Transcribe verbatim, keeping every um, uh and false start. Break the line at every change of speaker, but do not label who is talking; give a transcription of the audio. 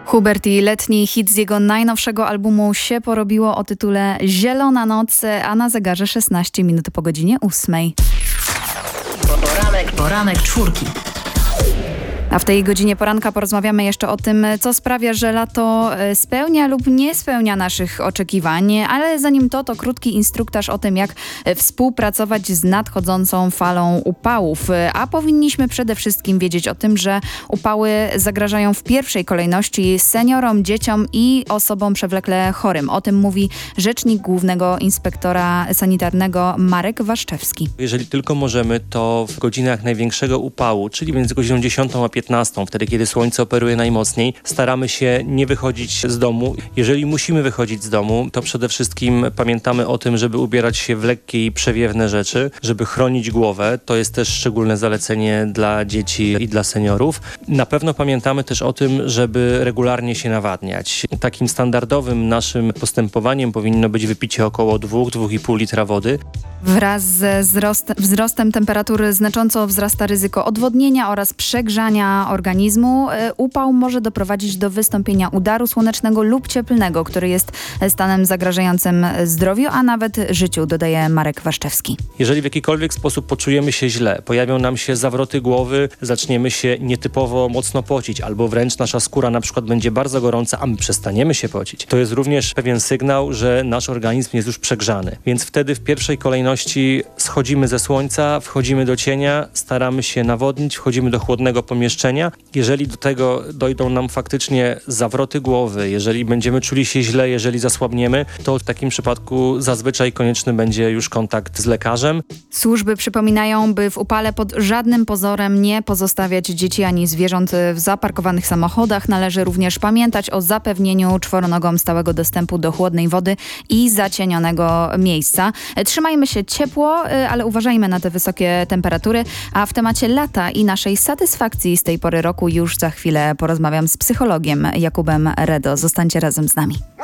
Hubert i letni hit z jego najnowszego albumu się porobiło o tytule Zielona noc, a na zegarze szesnaście minut po godzinie ósmej.
Poranek, poranek czwórki.
A w tej godzinie poranka porozmawiamy jeszcze o tym, co sprawia, że lato spełnia lub nie spełnia naszych oczekiwań. Ale zanim to, to krótki instruktaż o tym, jak współpracować z nadchodzącą falą upałów. A powinniśmy przede wszystkim wiedzieć o tym, że upały zagrażają w pierwszej kolejności seniorom, dzieciom i osobom przewlekle chorym. O tym mówi rzecznik Głównego Inspektora Sanitarnego Marek Waszczewski.
Jeżeli tylko możemy, to w godzinach największego upału, czyli między godziną dziesiątą a piętnastą, wtedy kiedy słońce operuje najmocniej, staramy się nie wychodzić z domu. Jeżeli musimy wychodzić z domu, to przede wszystkim pamiętamy o tym, żeby ubierać się w lekkie i przewiewne rzeczy, żeby chronić głowę. To jest też szczególne zalecenie dla dzieci i dla seniorów. Na pewno pamiętamy też o tym, żeby regularnie się nawadniać. Takim standardowym naszym postępowaniem powinno być wypicie około dwa do dwóch i pół litra wody.
Wraz ze wzrost, wzrostem temperatury znacząco wzrasta ryzyko odwodnienia oraz przegrzania organizmu. Upał może doprowadzić do wystąpienia udaru słonecznego lub cieplnego, który jest stanem zagrażającym zdrowiu, a nawet życiu, dodaje Marek Waszczewski.
Jeżeli w jakikolwiek sposób poczujemy się źle, pojawią nam się zawroty głowy, zaczniemy się nietypowo mocno pocić, albo wręcz nasza skóra na przykład będzie bardzo gorąca, a my przestaniemy się pocić, to jest również pewien sygnał, że nasz organizm jest już przegrzany. Więc wtedy w pierwszej kolejności schodzimy ze słońca, wchodzimy do cienia, staramy się nawodnić, wchodzimy do chłodnego pomieszczenia. Jeżeli do tego dojdą nam faktycznie zawroty głowy, jeżeli będziemy czuli się źle, jeżeli zasłabniemy, to w takim przypadku zazwyczaj konieczny będzie już kontakt z lekarzem.
Służby przypominają, by w upale pod żadnym pozorem nie pozostawiać dzieci ani zwierząt w zaparkowanych samochodach. Należy również pamiętać o zapewnieniu czworonogom stałego dostępu do chłodnej wody i zacienionego miejsca. Trzymajmy się ciepło, ale uważajmy na te wysokie temperatury. A w temacie lata i naszej satysfakcji z tej pory roku już za chwilę porozmawiam z psychologiem Jakubem Redo. Zostańcie razem z nami.